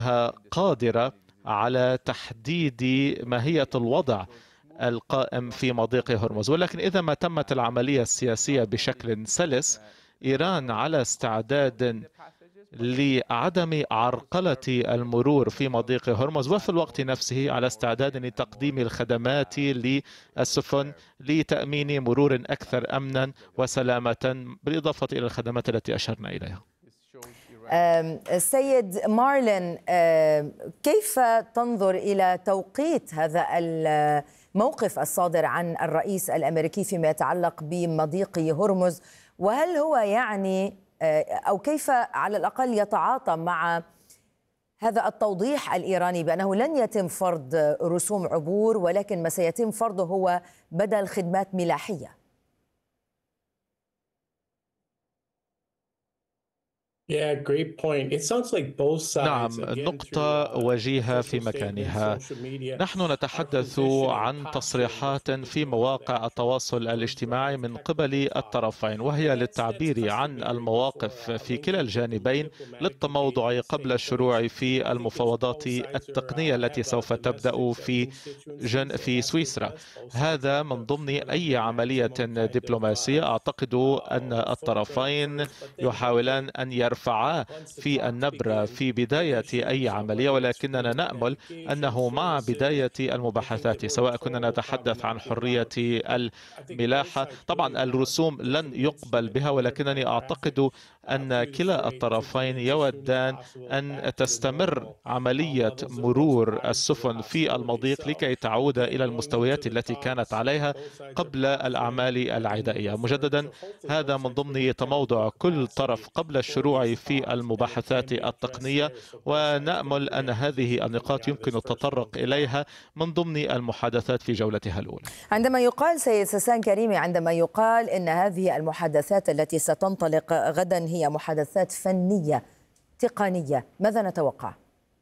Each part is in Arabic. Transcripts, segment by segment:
قادرة على تحديد ماهية الوضع القائم في مضيق هرمز، ولكن إذا ما تمت العملية السياسية بشكل سلس، إيران على استعداد لعدم عرقلة المرور في مضيق هرمز، وفي الوقت نفسه على استعداد لتقديم الخدمات للسفن لتأمين مرور أكثر أمنا وسلامة، بالإضافة إلى الخدمات التي أشرنا إليها. السيد مارلين، كيف تنظر إلى توقيت هذا الموقف الصادر عن الرئيس الأمريكي فيما يتعلق بمضيق هرمز، وهل هو يعني أو كيف على الأقل يتعاطى مع هذا التوضيح الإيراني بأنه لن يتم فرض رسوم عبور، ولكن ما سيتم فرضه هو بدل خدمات ملاحية؟ نعم، نقطة وجيهة في مكانها. نحن نتحدث عن تصريحات في مواقع التواصل الاجتماعي من قبل الطرفين، وهي للتعبير عن المواقف في كلا الجانبين للتموضع قبل الشروع في المفاوضات التقنية التي سوف تبدأ في سويسرا. هذا من ضمن أي عملية دبلوماسية. أعتقد أن الطرفين يحاولان أن يرفعا في النبرة في بداية أي عملية، ولكننا نأمل أنه مع بداية المباحثات، سواء كنا نتحدث عن حرية الملاحة، طبعا الرسوم لن يقبل بها، ولكنني أعتقد أن كلا الطرفين يودان أن تستمر عملية مرور السفن في المضيق لكي تعود إلى المستويات التي كانت عليها قبل الأعمال العدائية. مجددا، هذا من ضمن تموضع كل طرف قبل الشروع في المباحثات التقنية، ونأمل أن هذه النقاط يمكن التطرق إليها من ضمن المحادثات في جولتها الأولى. عندما يقال سيد سسان كريمي، عندما يقال أن هذه المحادثات التي ستنطلق غدا هي محادثات فنية تقنية، ماذا نتوقع؟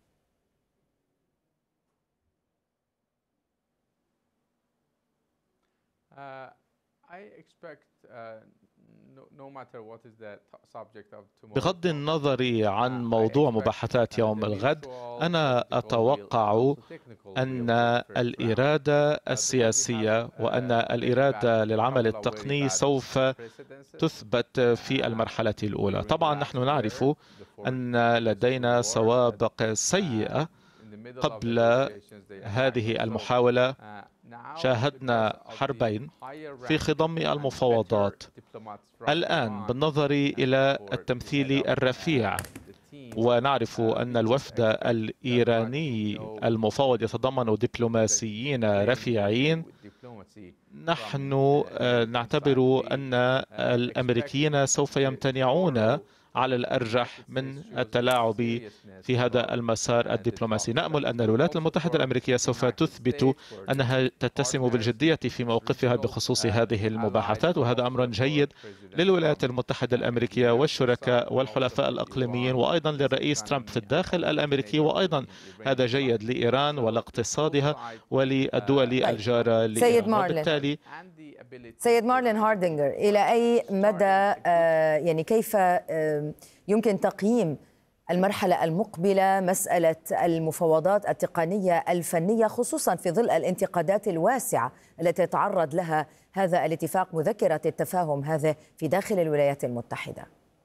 بغض النظر عن موضوع مباحثات يوم الغد، أنا أتوقع أن الإرادة السياسية وأن الإرادة للعمل التقني سوف تثبت في المرحلة الأولى. طبعا نحن نعرف أن لدينا سوابق سيئة قبل هذه المحاولة. شاهدنا حربين في خضم المفاوضات. الآن بالنظر إلى التمثيل الرفيع، ونعرف أن الوفد الإيراني المفاوض يتضمن دبلوماسيين رفيعين، نحن نعتبر أن الأمريكيين سوف يمتنعون على الأرجح من التلاعب في هذا المسار الدبلوماسي. نأمل أن الولايات المتحدة الأمريكية سوف تثبت أنها تتسم بالجدية في موقفها بخصوص هذه المباحثات، وهذا أمر جيد للولايات المتحدة الأمريكية والشركاء والحلفاء الإقليميين، وأيضا للرئيس ترامب في الداخل الأمريكي، وأيضا هذا جيد لإيران ولاقتصادها وللدول الجارة لإيران. وبالتالي سيد مارلين هاردينجر، إلى أي مدى يعني كيف يمكن تقييم المرحلة المقبلة مسألة المفاوضات التقنية الفنية، خصوصا في ظل الانتقادات الواسعة التي يتعرض لها هذا الاتفاق، مذكرة التفاهم هذا في داخل الولايات المتحدة؟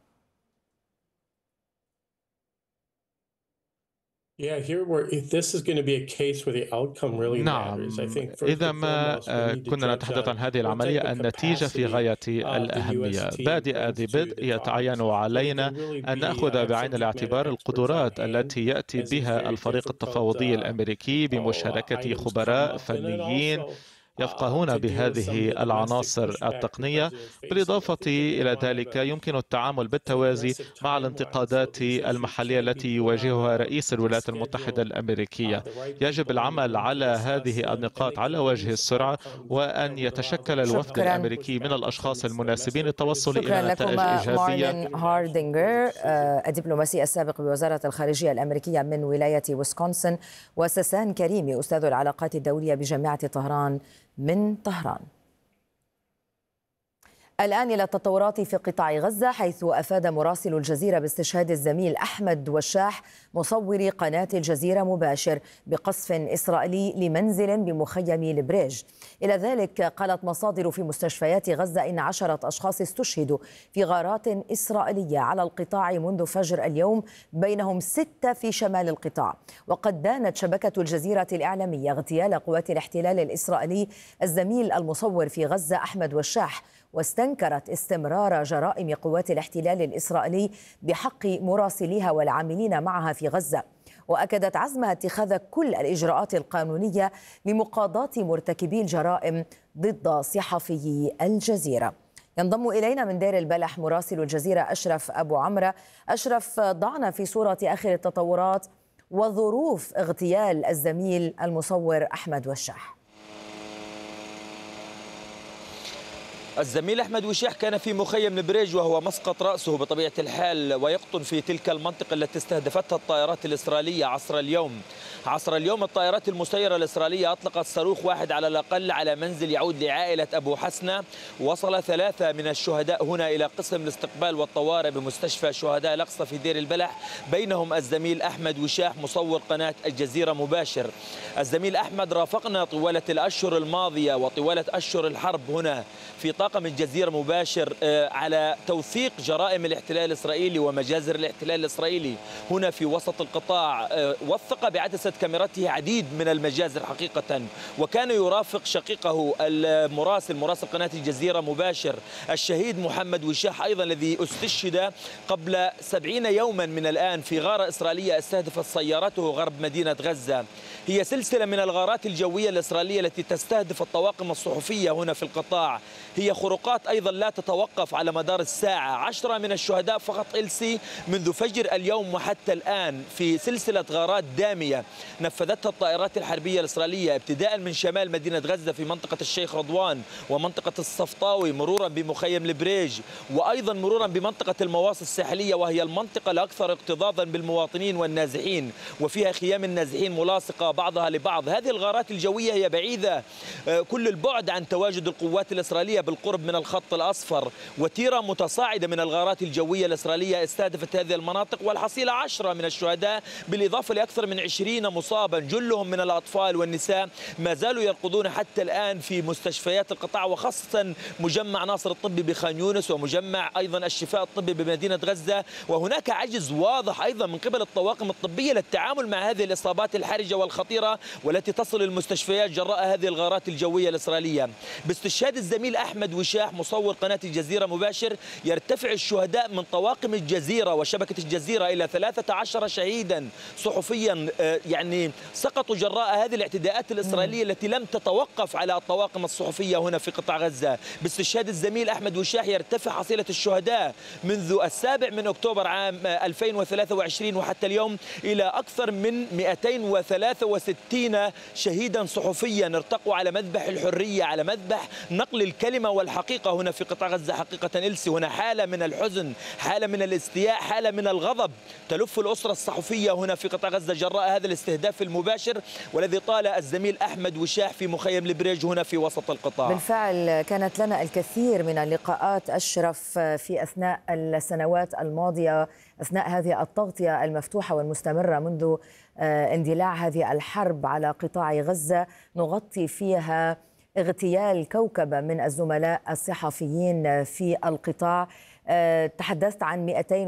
نعم، إذا ما كنا نتحدث عن هذه العملية، النتيجة في غاية الأهمية. بادئ ذي بدء يتعين علينا أن نأخذ بعين الاعتبار القدرات التي يأتي بها الفريق التفاوضي الأمريكي بمشاركة خبراء فنيين يفقهون بهذه العناصر التقنية. بالإضافة إلى ذلك، يمكن التعامل بالتوازي مع الانتقادات المحلية التي يواجهها رئيس الولايات المتحدة الأمريكية. يجب العمل على هذه النقاط على وجه السرعة، وأن يتشكل الوفد الأمريكي من الأشخاص المناسبين للتوصل إلى نتائج إيجابية. مارلين هاردينجر، الدبلوماسي السابق بوزارة الخارجية الأمريكية من ولاية ويسكونسن، وسسان كريمي، أستاذ العلاقات الدولية بجامعة طهران من طهران. الآن إلى التطورات في قطاع غزة، حيث أفاد مراسل الجزيرة باستشهاد الزميل أحمد وشاح مصور قناة الجزيرة مباشر بقصف إسرائيلي لمنزل بمخيم البريج. إلى ذلك قالت مصادر في مستشفيات غزة إن 10 أشخاص استشهدوا في غارات إسرائيلية على القطاع منذ فجر اليوم، بينهم 6 في شمال القطاع. وقد دانت شبكة الجزيرة الإعلامية اغتيال قوات الاحتلال الإسرائيلي الزميل المصور في غزة أحمد وشاح، واستنكرت استمرار جرائم قوات الاحتلال الإسرائيلي بحق مراسليها والعاملين معها في غزة. وأكدت عزمها اتخاذ كل الإجراءات القانونية لمقاضاة مرتكبي الجرائم ضد صحفي الجزيرة. ينضم إلينا من دير البلح مراسل الجزيرة أشرف أبو عمرة. أشرف، ضعنا في صورة آخر التطورات وظروف اغتيال الزميل المصور أحمد وشاح. الزميل أحمد وشاح كان في مخيم البريج وهو مسقط رأسه بطبيعة الحال، ويقطن في تلك المنطقة التي استهدفتها الطائرات الإسرائيلية عصر اليوم الطائرات المسيرة الإسرائيلية أطلقت صاروخ واحد على الأقل على منزل يعود لعائلة أبو حسنة. وصل 3 من الشهداء هنا إلى قسم الاستقبال والطوارئ بمستشفى شهداء الأقصى في دير البلح، بينهم الزميل أحمد وشاح مصور قناة الجزيرة مباشر. الزميل أحمد رافقنا طوال الأشهر الماضية وطوال أشهر الحرب هنا في طاقم الجزيرة مباشر على توثيق جرائم الاحتلال الإسرائيلي ومجازر الاحتلال الإسرائيلي هنا في وسط القطاع. وثق بعدسة كاميرته عديد من المجازر حقيقة، وكان يرافق شقيقه مراسل قناة الجزيرة مباشر الشهيد محمد وشاح أيضا، الذي استشهد قبل 70 يوما من الآن في غارة إسرائيلية استهدفت سيارته غرب مدينة غزة. هي سلسلة من الغارات الجوية الإسرائيلية التي تستهدف الطواقم الصحفية هنا في القطاع. هي خروقات أيضا لا تتوقف على مدار الساعة. 10 من الشهداء فقط إلسي منذ فجر اليوم وحتى الآن في سلسلة غارات دامية نفذتها الطائرات الحربية الإسرائيلية، ابتداء من شمال مدينة غزة في منطقة الشيخ رضوان ومنطقة الصفطاوي، مرورا بمخيم البريج، وأيضا مرورا بمنطقة المواصي الساحلية، وهي المنطقة الأكثر اكتظاظا بالمواطنين والنازحين، وفيها خيام النازحين ملاصقة بعضها لبعض. هذه الغارات الجوية هي بعيدة كل البعد عن تواجد القوات الإسرائيلية بالقرب من الخط الأصفر، وتيرة متصاعدة من الغارات الجوية الإسرائيلية استهدفت هذه المناطق، والحصيلة 10 من الشهداء بالإضافة لأكثر من 20 مصابا، جلهم من الأطفال والنساء ما زالوا يرقدون حتى الآن في مستشفيات القطاع، وخاصة مجمع ناصر الطبي بخان يونس ومجمع أيضا الشفاء الطبي بمدينة غزة. وهناك عجز واضح أيضا من قبل الطواقم الطبية للتعامل مع هذه الإصابات الحرجة والخطيرة والتي تصل المستشفيات جراء هذه الغارات الجوية الإسرائيلية. باستشهاد الزميل أحمد وشاح مصور قناة الجزيرة مباشر يرتفع الشهداء من طواقم الجزيرة وشبكة الجزيرة إلى 13 شهيدا صحفيا يعني سقطوا جراء هذه الاعتداءات الإسرائيلية التي لم تتوقف على الطواقم الصحفية هنا في قطاع غزة. باستشهاد الزميل أحمد وشاح يرتفع حصيلة الشهداء منذ 7 أكتوبر عام 2023 وحتى اليوم إلى أكثر من 263 شهيدا صحفيا ارتقوا على مذبح الحرية، على مذبح نقل الكلمة والحقيقة هنا في قطاع غزة. حقيقة إلسي هنا حالة من الحزن، حالة من الاستياء، حالة من الغضب تلف الأسرة الصحفية هنا في قطاع غزة جراء هذا الاستهداف المباشر والذي طال الزميل أحمد وشاح في مخيم البريج هنا في وسط القطاع. بالفعل كانت لنا الكثير من اللقاءات أشرف في أثناء السنوات الماضية، أثناء هذه التغطية المفتوحة والمستمرة منذ اندلاع هذه الحرب على قطاع غزة، نغطي فيها اغتيال كوكبة من الزملاء الصحفيين في القطاع. تحدثت عن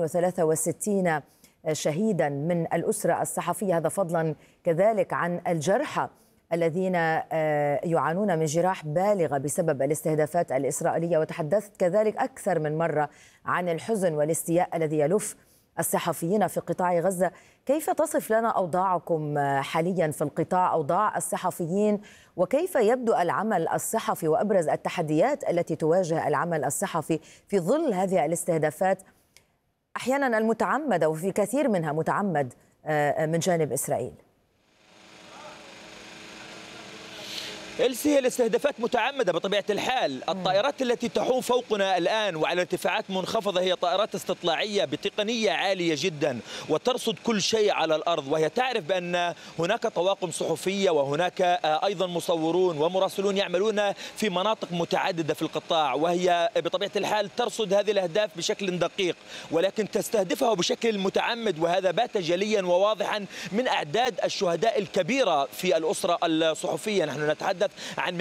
263 شهيدا من الأسرة الصحفية، هذا فضلا كذلك عن الجرحى الذين يعانون من جراح بالغة بسبب الاستهدافات الإسرائيلية. وتحدثت كذلك أكثر من مرة عن الحزن والاستياء الذي يلف الصحفيين في قطاع غزة. كيف تصف لنا أوضاعكم حاليا في القطاع، أوضاع الصحفيين، وكيف يبدو العمل الصحفي وأبرز التحديات التي تواجه العمل الصحفي في ظل هذه الاستهدافات أحيانا المتعمدة وفي كثير منها متعمد من جانب إسرائيل؟ إلسي هي الاستهدافات متعمدة بطبيعة الحال. الطائرات التي تحوم فوقنا الآن وعلى ارتفاعات منخفضة هي طائرات استطلاعية بتقنية عالية جدا وترصد كل شيء على الأرض، وهي تعرف بأن هناك طواقم صحفية وهناك أيضا مصورون ومراسلون يعملون في مناطق متعددة في القطاع، وهي بطبيعة الحال ترصد هذه الأهداف بشكل دقيق ولكن تستهدفها بشكل متعمد، وهذا بات جليا وواضحا من أعداد الشهداء الكبيرة في الأسرة الصحفية. نحن نتحدث عن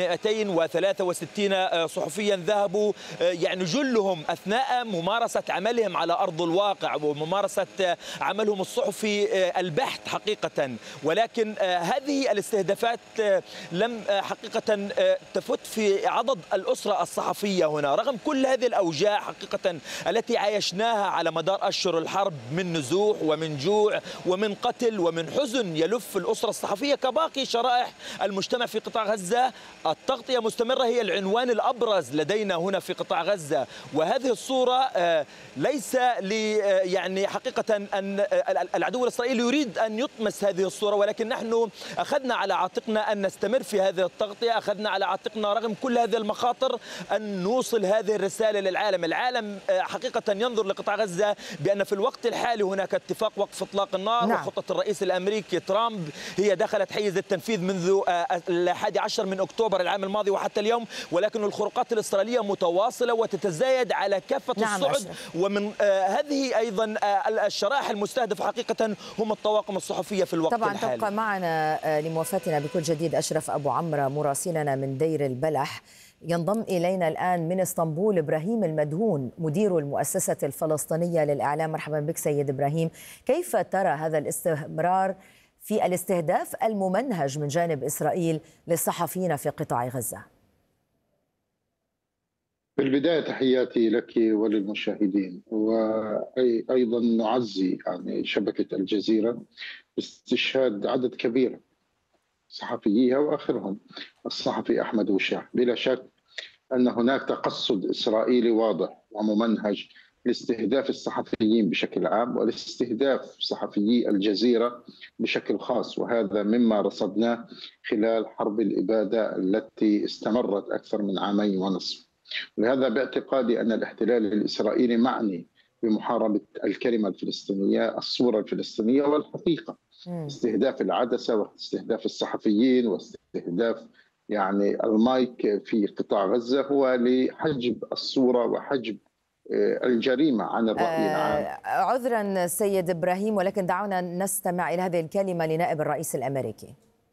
263 صحفيا ذهبوا يعني جلهم أثناء ممارسة عملهم على أرض الواقع وممارسة عملهم الصحفي البحث حقيقة، ولكن هذه الاستهدافات لم حقيقة تفت في عضد الأسرة الصحفية هنا رغم كل هذه الأوجاع حقيقة التي عايشناها على مدار أشهر الحرب من نزوح ومن جوع ومن قتل ومن حزن يلف الأسرة الصحفية كباقي شرائح المجتمع في قطاع غزة. التغطية مستمرة هي العنوان الأبرز لدينا هنا في قطاع غزة، وهذه الصورة ليس يعني حقيقة أن العدو الإسرائيلي يريد أن يطمس هذه الصورة، ولكن نحن أخذنا على عاتقنا أن نستمر في هذه التغطية، أخذنا على عاتقنا رغم كل هذه المخاطر أن نوصل هذه الرسالة للعالم. العالم حقيقة ينظر لقطاع غزة بأن في الوقت الحالي هناك اتفاق وقف إطلاق النار، نعم. وخطة الرئيس الأمريكي ترامب هي دخلت حيز التنفيذ منذ 11 من أكتوبر العام الماضي وحتى اليوم، ولكن الخروقات الإسرائيلية متواصلة وتتزايد على كافة نعم الصعد، ومن هذه أيضا الشرائح المستهدفة حقيقة هم الطواقم الصحفية في الوقت طبعا الحالي. تبقى معنا لموافاتنا بكل جديد أشرف أبو عمرو مراسلنا من دير البلح. ينضم إلينا الآن من اسطنبول إبراهيم المدهون مدير المؤسسة الفلسطينية للإعلام. مرحبا بك سيد إبراهيم. كيف ترى هذا الاستمرار في الاستهداف الممنهج من جانب إسرائيل للصحفيين في قطاع غزة؟ في البداية تحياتي لك وللمشاهدين، وأيضا نعزي يعني شبكة الجزيرة باستشهاد عدد كبير صحفييها وآخرهم الصحفي أحمد وشاح. بلا شك أن هناك تقصد إسرائيلي واضح وممنهج لاستهداف الصحفيين بشكل عام ولاستهداف صحفيي الجزيرة بشكل خاص، وهذا مما رصدناه خلال حرب الإبادة التي استمرت أكثر من 2.5 عام. ولهذا باعتقادي أن الاحتلال الإسرائيلي معني بمحاربة الكلمة الفلسطينية، الصورة الفلسطينية والحقيقة. استهداف العدسة واستهداف الصحفيين واستهداف يعني المايك في قطاع غزة هو لحجب الصورة وحجب الجريمة عن الرأي العام. عذرا سيد إبراهيم، ولكن دعونا نستمع إلى هذه الكلمة لنائب الرئيس الأمريكي.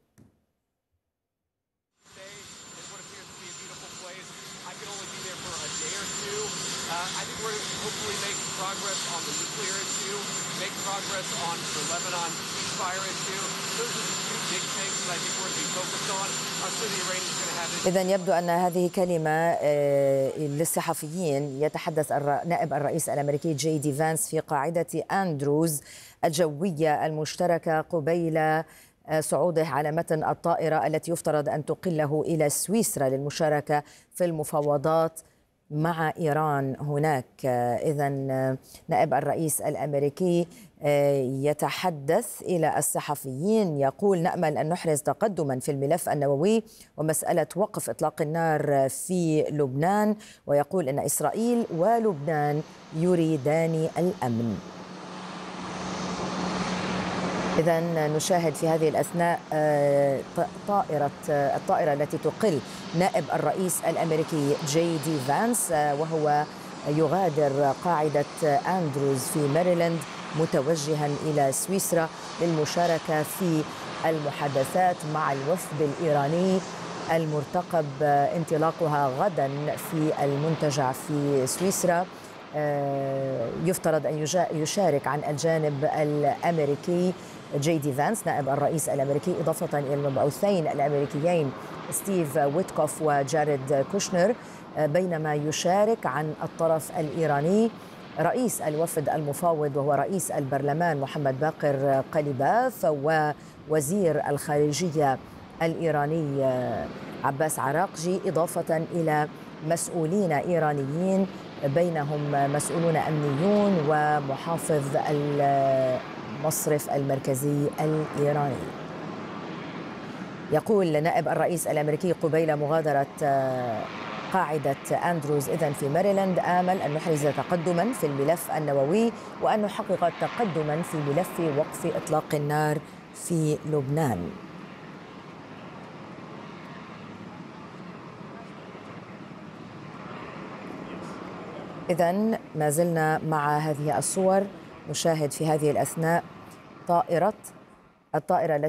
إذن يبدو أن هذه كلمة للصحفيين. يتحدث نائب الرئيس الأمريكي جي دي فانس في قاعدة أندروز الجوية المشتركة قبيل صعوده على متن الطائرة التي يفترض أن تقله إلى سويسرا للمشاركة في المفاوضات مع إيران هناك. إذن نائب الرئيس الأمريكي يتحدث إلى الصحفيين، يقول: نأمل أن نحرز تقدما في الملف النووي ومسألة وقف إطلاق النار في لبنان، ويقول أن إسرائيل ولبنان يريدان الأمن. إذن نشاهد في هذه الأثناء الطائرة التي تقل نائب الرئيس الأمريكي جي دي فانس وهو يغادر قاعدة أندروز في ماريلاند متوجها إلى سويسرا للمشاركة في المحادثات مع الوفد الإيراني المرتقب انطلاقها غدا في المنتجع في سويسرا. يفترض أن يشارك عن الجانب الأمريكي جي دي فانس نائب الرئيس الأمريكي، إضافة إلى المبعوثين الأمريكيين ستيف ويتكوف وجاريد كوشنر، بينما يشارك عن الطرف الإيراني رئيس الوفد المفاوض وهو رئيس البرلمان محمد باقر قليباف، ووزير الخارجية الإيراني عباس عراقجي، إضافة إلى مسؤولين إيرانيين بينهم مسؤولون أمنيون ومحافظ المصرف المركزي الإيراني. يقول نائب الرئيس الأمريكي قبيل مغادرة قاعدة أندروز إذن في ماريلاند: آمل أن نحرز تقدما في الملف النووي وأن نحقق تقدما في ملف وقف إطلاق النار في لبنان. إذن ما زلنا مع هذه الصور. نشاهد في هذه الأثناء الطائرة التي